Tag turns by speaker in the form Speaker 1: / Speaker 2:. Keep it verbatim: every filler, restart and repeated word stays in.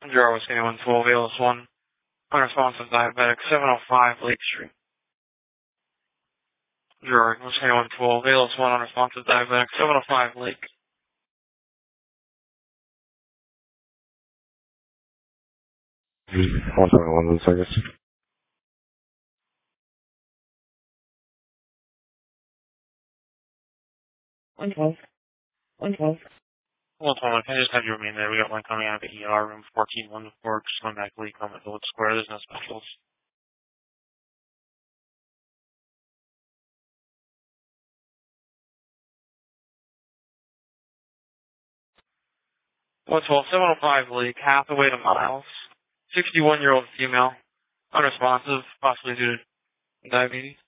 Speaker 1: Zero Whiskey one twelve, A L S one, unresponsive diabetic, seven oh five Lake Street. Zero Whiskey one twelve, A L S one, unresponsive diabetic, seven oh five Lake.
Speaker 2: One second, one second.
Speaker 1: one twelve. one twelve. Well, hold on, can I just have you remain there? We got one coming out of the E R, room fourteen one four, just going back to Leak on the Village Square. There's no specials. one twelve, seven oh five Leak, Hathaway to Miles. sixty-one-year-old female, unresponsive, possibly due to diabetes.